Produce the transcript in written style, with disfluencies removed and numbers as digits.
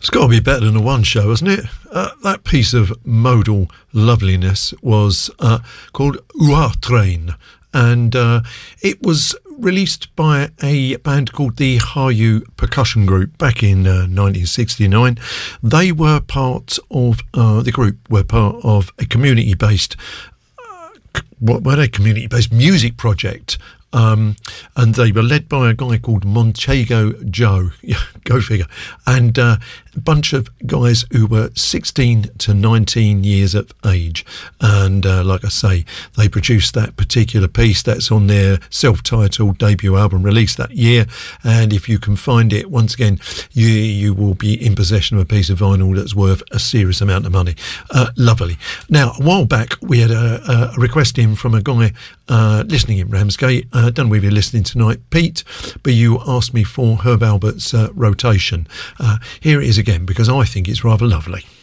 It's got to be better than the One Show, hasn't it? That piece of modal loveliness was called Ua Train, and it was released by a band called the Hayu Percussion Group back in 1969. They were part of, the group were part of a community-based, community-based music project. And they were led by a guy called Montego Joe, go figure, and a bunch of guys who were 16 to 19 years of age. And like I say, they produced that particular piece that's on their self-titled debut album released that year. And if you can find it, once again, you will be in possession of a piece of vinyl that's worth a serious amount of money. Lovely. Now, a while back, we had a request in from a guy listening in Ramsgate. I don't know if you're listening tonight, Pete, but you asked me for Herb Albert's Rotation. Here it is again, because I think it's rather lovely.